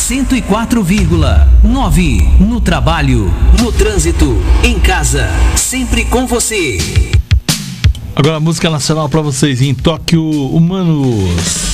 104,9. No trabalho, no trânsito, em casa, sempre com você. Agora a música nacional pra vocês em Tóquio, Humanos.